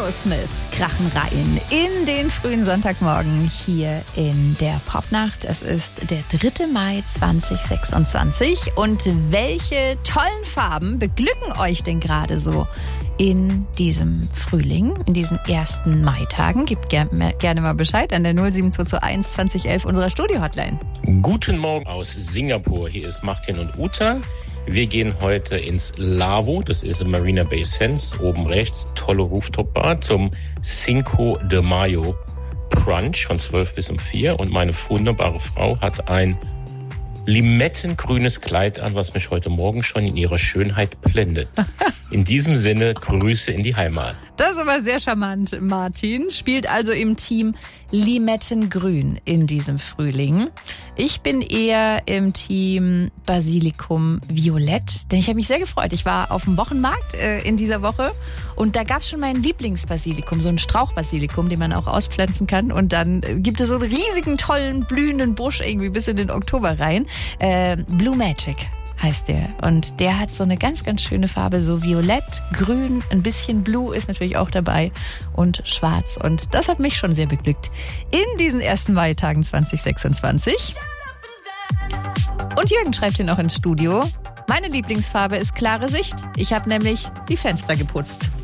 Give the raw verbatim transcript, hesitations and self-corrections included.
Aerosmith krachen rein in den frühen Sonntagmorgen hier in der Popnacht. Es ist der dritte Mai zweitausendsechsundzwanzig. Und welche tollen Farben beglücken euch denn gerade so in diesem Frühling, in diesen ersten Maitagen? Gebt ger- gerne mal Bescheid an der null sieben zwei zwei eins zwanzig elf unserer Studio-Hotline. Guten Morgen aus Singapur. Hier ist Martin und Uta. Wir gehen heute ins Lavo, das ist in Marina Bay Sands, oben rechts, tolle Rooftop-Bar, zum Cinco de Mayo Brunch von zwölf bis um vier. Und meine wunderbare Frau hat ein limettengrünes Kleid an, was mich heute Morgen schon in ihrer Schönheit blendet. In diesem Sinne, Grüße in die Heimat. Das ist aber sehr charmant, Martin. Spielt also im Team Limettengrün in diesem Frühling. Ich bin eher im Team Basilikum Violett, denn ich habe mich sehr gefreut. Ich war auf dem Wochenmarkt äh, in dieser Woche und da gab es schon mein Lieblingsbasilikum, so ein Strauchbasilikum, den man auch auspflanzen kann. Und dann äh, gibt es so einen riesigen, tollen, blühenden Busch irgendwie bis in den Oktober rein. Äh, Blue Magic heißt der. Und der hat so eine ganz, ganz schöne Farbe, so violett, grün, ein bisschen blue ist natürlich auch dabei und schwarz. Und das hat mich schon sehr beglückt in diesen ersten Maitagen zweitausendsechsundzwanzig. Und Jürgen schreibt hier noch ins Studio: Meine Lieblingsfarbe ist klare Sicht. Ich habe nämlich die Fenster geputzt.